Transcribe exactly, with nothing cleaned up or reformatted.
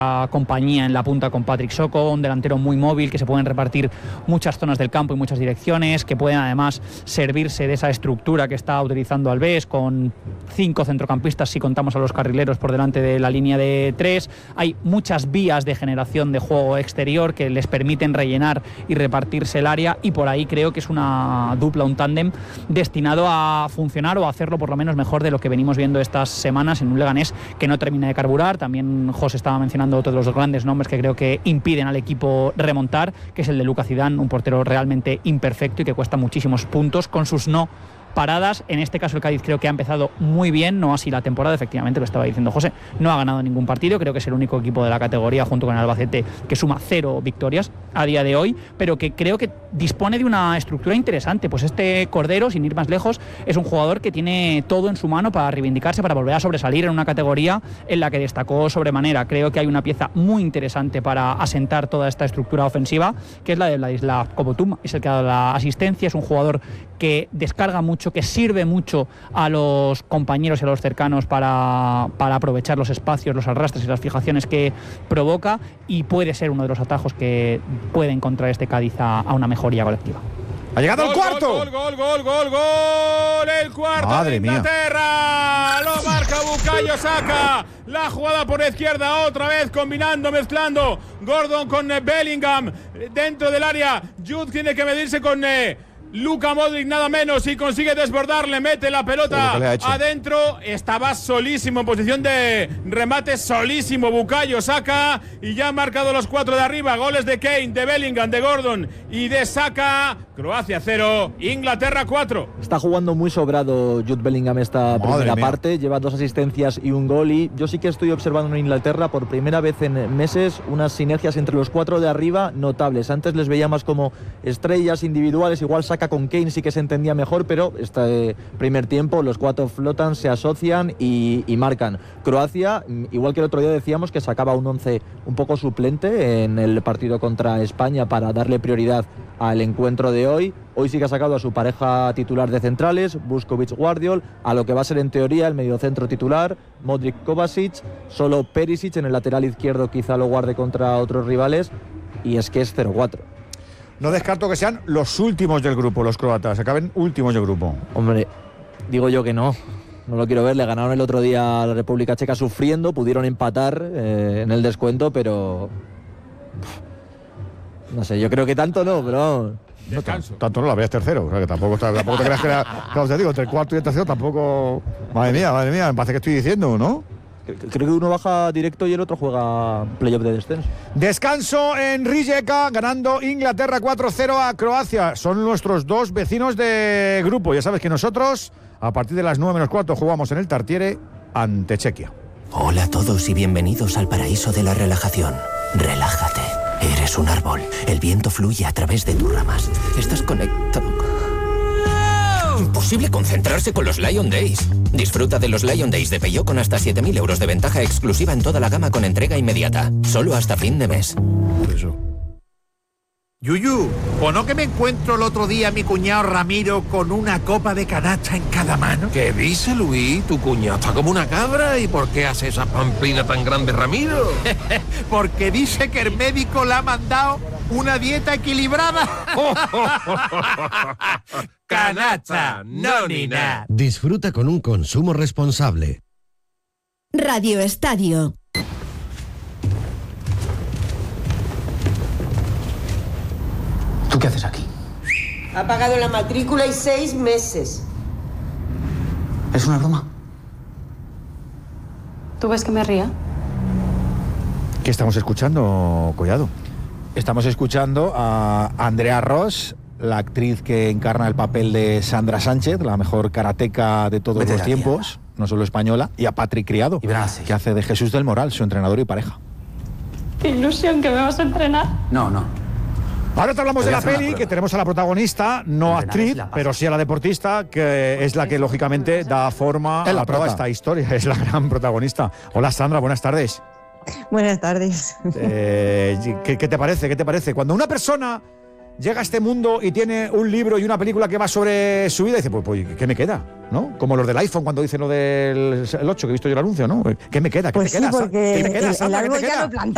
compañía en la punta con Patrick Soko, un delantero muy móvil que se pueden repartir muchas zonas del campo y muchas direcciones, que pueden además servirse de esa estructura que está utilizando Alves con cinco centrocampistas si contamos a los carrileros por delante de la línea de tres. Hay muchas vías de generación de juego exterior que les permiten rellenar y repartirse el área, y por ahí creo que es una dupla, un tándem destinado a funcionar o a hacerlo por lo menos mejor de lo que venimos viendo estas semanas en un Leganés que no termina de carburar. También José estaba mencionando otro de los grandes nombres que creo que impiden al equipo remontar, que es el de Lucas Zidane, un portero realmente imperfecto y que cuesta muchísimos puntos con sus no paradas. En este caso el Cádiz creo que ha empezado muy bien, no así la temporada, efectivamente lo estaba diciendo José, no ha ganado ningún partido, creo que es el único equipo de la categoría junto con el Albacete que suma cero victorias a día de hoy, pero que creo que dispone de una estructura interesante. Pues este Cordero, sin ir más lejos, es un jugador que tiene todo en su mano para reivindicarse, para volver a sobresalir en una categoría en la que destacó sobremanera. Creo que hay una pieza muy interesante para asentar toda esta estructura ofensiva, que es la de Ladislav Cobotum, es el que ha dado la asistencia, es un jugador que descarga mucho, que sirve mucho a los compañeros y a los cercanos para, para aprovechar los espacios, los arrastres y las fijaciones que provoca, y puede ser uno de los atajos que puede encontrar este Cádiz a, a una mejoría colectiva. Ha llegado gol, el cuarto. Gol, gol, gol, gol, gol. El cuarto Madre de Inglaterra. Mía. Lo marca Bukayo Saka. La jugada por la izquierda, otra vez combinando, mezclando. Gordon con Bellingham dentro del área. Jude tiene que medirse con Eh, Luka Modric nada menos, y consigue desbordarle, mete la pelota adentro. Estaba solísimo en posición de remate, solísimo Bukayo Saka, y ya han marcado los cuatro de arriba. Goles de Kane, de Bellingham, de Gordon y de Saka. Croacia cero, Inglaterra cuatro. Está jugando muy sobrado Jude Bellingham esta Madre primera mía. parte, lleva dos asistencias y un gol, y yo sí que estoy observando en Inglaterra por primera vez en meses unas sinergias entre los cuatro de arriba notables. Antes les veía más como estrellas individuales, igual Saka con Kane sí que se entendía mejor, pero este primer tiempo los cuatro flotan, se asocian y, y marcan. Croacia, igual que el otro día decíamos que sacaba un once un poco suplente en el partido contra España para darle prioridad al encuentro de hoy. Hoy sí que ha sacado a su pareja titular de centrales, Busquets-Guardiol, a lo que va a ser en teoría el mediocentro titular, Modric-Kovacic, solo Perisic en el lateral izquierdo quizá lo guarde contra otros rivales, y es que es cero cuatro. No descarto que sean los últimos del grupo, los croatas, acaben últimos del grupo. Hombre, digo yo que no. No lo quiero ver, le ganaron el otro día a la República Checa sufriendo, pudieron empatar eh, en el descuento, pero... No sé, yo creo que tanto no, pero... No, tanto, tanto no, la veas tercero, o sea que tampoco, tampoco te creas que era... Claro, te digo, entre el cuarto y el tercero tampoco... Madre mía, madre mía, me parece que estoy diciendo, ¿no? Creo que uno baja directo y el otro juega playoff de descenso. Descanso en Rijeka, ganando Inglaterra cuatro cero a Croacia. Son nuestros dos vecinos de grupo. Ya sabes que nosotros, a partir de las nueve menos cuarto, jugamos en el Tartiere ante Chequia. Hola a todos y bienvenidos al paraíso de la relajación. Relájate. Eres un árbol. El viento fluye a través de tus ramas. Estás conectado. Imposible concentrarse con los Lion Days. Disfruta de los Lion Days de Peugeot con hasta siete mil euros de ventaja exclusiva en toda la gama con entrega inmediata. Solo hasta fin de mes. Eso. Yuyu, ¿o no que me encuentro el otro día a mi cuñado Ramiro con una copa de canacha en cada mano? ¿Qué dice, Luis? Tu cuñado está como una cabra. ¿Y por qué hace esa pamplina tan grande, Ramiro? Porque dice que el médico le ha mandado una dieta equilibrada. Canacha, no ni nada. Disfruta con un consumo responsable. Radio Estadio. ¿Tú qué haces aquí? Ha pagado la matrícula y seis meses. ¿Es una broma? ¿Tú ves que me ría? ¿Qué estamos escuchando, Collado? Estamos escuchando a Andrea Ross, la actriz que encarna el papel de Sandra Sánchez, la mejor karateca de todos Vete los de tiempos, no solo española, y a Patrick Criado, que hace de Jesús del Moral, su entrenador y pareja. Qué ilusión que me vas a entrenar. No, no. Ahora te hablamos Te de voy a la hacer una peli, prueba. que tenemos a la protagonista, no actriz, pero sí a la deportista, que es la que lógicamente da forma Es la a toda prota. esta historia, es la gran protagonista. Hola Sandra, buenas tardes. Buenas tardes. Eh, ¿qué, qué te parece? ¿Qué te parece? Cuando una persona llega a este mundo y tiene un libro y una película que va sobre su vida, dice, pues, pues ¿qué me queda? ¿No? Como los del iPhone cuando dicen lo del el ocho, que he visto yo el anuncio, ¿no? ¿Qué me queda? ¿Qué Pues te sí, queda? porque ¿Qué te queda, el, Sandra? el ¿Qué árbol te ya queda? lo plantamos.